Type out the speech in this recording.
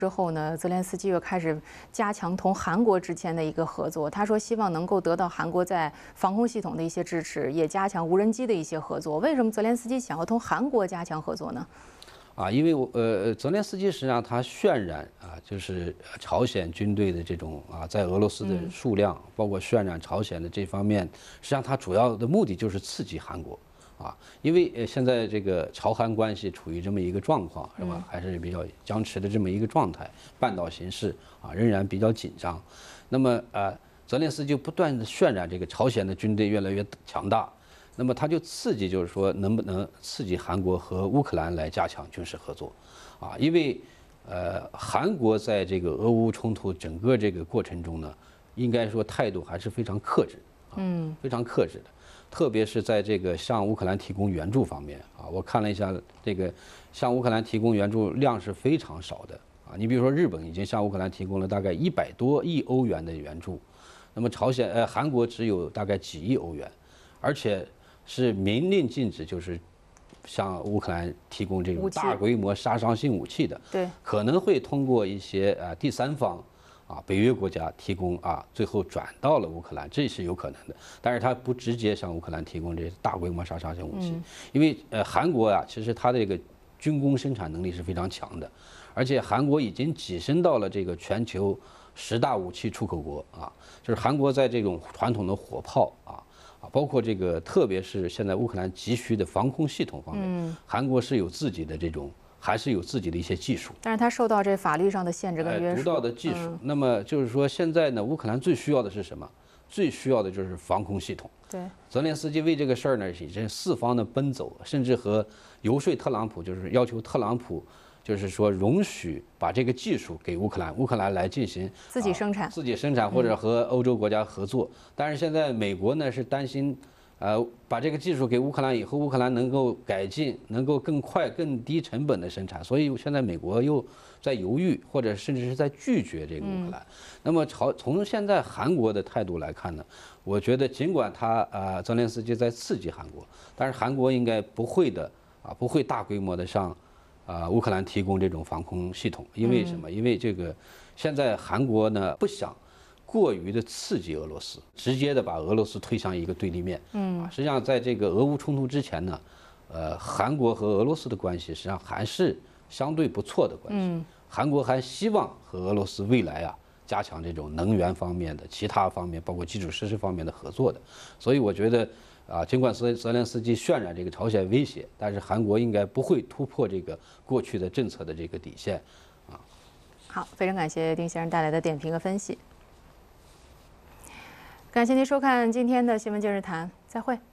之后呢，泽连斯基又开始加强同韩国之间的一个合作。他说希望能够得到韩国在防空系统的一些支持，也加强无人机的一些合作。为什么泽连斯基想要同韩国加强合作呢？ 因为泽连斯基实际上他渲染就是朝鲜军队的这种在俄罗斯的数量，包括渲染朝鲜的这方面，实际上他主要的目的就是刺激韩国。因为现在这个朝韩关系处于这么一个状况，是吧？还是比较僵持的这么一个状态，半岛形势仍然比较紧张。那么泽连斯基就不断的渲染这个朝鲜的军队越来越强大，那么他就刺激，就是说能不能刺激韩国和乌克兰来加强军事合作，因为韩国在这个俄乌冲突整个这个过程中呢，应该说态度还是非常克制，非常克制的。特别是在这个向乌克兰提供援助方面我看了一下，这个向乌克兰提供援助量是非常少的你比如说日本已经向乌克兰提供了大概100多亿欧元的援助，那么韩国只有大概几亿欧元，而且是明令禁止，就是向乌克兰提供这种大规模杀伤性武器的， 对， 可能会通过一些第三方。北约国家提供最后转到了乌克兰，这是有可能的。但是它不直接向乌克兰提供这些大规模杀伤性武器，因为韩国其实它的这个军工生产能力是非常强的，而且韩国已经跻身到了这个全球10大武器出口国就是韩国在这种传统的火炮包括这个特别是现在乌克兰急需的防空系统方面，韩国是有自己的这种。还是有自己的一些技术， 但是它受到这法律上的限制跟约束。 独到的技术。那么就是说，现在呢，乌克兰最需要的是什么？最需要的就是防空系统。 对， 泽连斯基为这个事儿呢，已经4方的奔走，甚至和游说特朗普，就是要求特朗普，就是说容许把这个技术给乌克兰，乌克兰来进行自己生产， 或者和欧洲国家合作。但是现在美国呢是担心。把这个技术给乌克兰以后，乌克兰能够改进，能够更快、更低成本的生产，所以现在美国又在犹豫，或者甚至是在拒绝这个乌克兰。那么从现在韩国的态度来看呢，我觉得尽管泽连斯基在刺激韩国，但是韩国应该不会不会大规模的向乌克兰提供这种防空系统，因为什么？因为这个现在韩国呢不想。过于的刺激俄罗斯，直接的把俄罗斯推向一个对立面。实际上在这个俄乌冲突之前呢，韩国和俄罗斯的关系实际上还是相对不错的关系。韩国还希望和俄罗斯未来加强这种能源方面的、其他方面，包括基础设施方面的合作的。所以我觉得尽管泽连斯基渲染这个朝鲜威胁，但是韩国应该不会突破这个过去的政策的这个底线。 好，非常感谢丁先生带来的点评和分析。感谢您收看今天的新闻今日谈，再会。